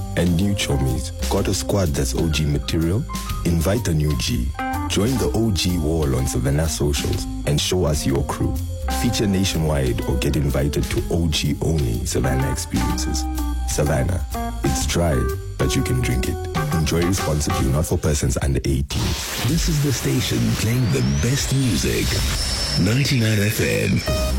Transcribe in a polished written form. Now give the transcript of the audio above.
and new chommies. Got a squad that's OG material? Invite a new G. Join the OG wall on Savannah socials and show us your crew. Feature nationwide or get invited to OG only Savannah experiences. Savannah, it's dry, but you can drink it. Enjoy responsibly, not for persons under 18. This is the station playing the best music. 99 FM.